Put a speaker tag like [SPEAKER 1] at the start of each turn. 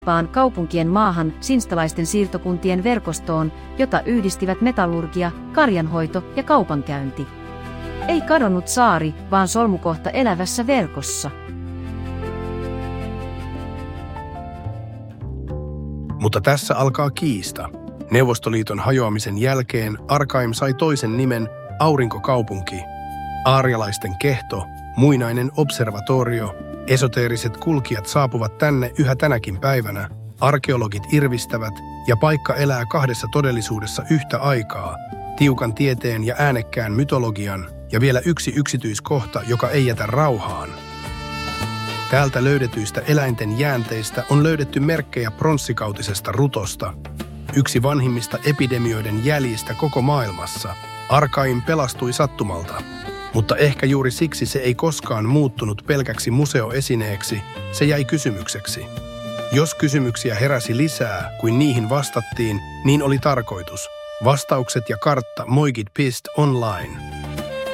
[SPEAKER 1] kaupunkien maahan sinstalaisten siirtokuntien verkostoon, jota yhdistivät metallurgia, karjanhoito ja kaupankäynti. Ei kadonnut saari, vaan solmukohta elävässä verkossa.
[SPEAKER 2] Mutta tässä alkaa kiista. Neuvostoliiton hajoamisen jälkeen Arkaim sai toisen nimen Aurinkokaupunki. Aarialaisten kehto, muinainen observatorio, esoteeriset kulkijat saapuvat tänne yhä tänäkin päivänä, arkeologit irvistävät ja paikka elää kahdessa todellisuudessa yhtä aikaa, tiukan tieteen ja äänekkään mytologian ja vielä yksi yksityiskohta, joka ei jätä rauhaan. Täältä löydetyistä eläinten jäänteistä on löydetty merkkejä pronssikautisesta rutosta, yksi vanhimmista epidemioiden jäljistä koko maailmassa. Arkaim pelastui sattumalta, mutta ehkä juuri siksi se ei koskaan muuttunut pelkäksi museoesineeksi, se jäi kysymykseksi. Jos kysymyksiä heräsi lisää kuin niihin vastattiin, niin oli tarkoitus. Vastaukset ja kartta Moigit.online.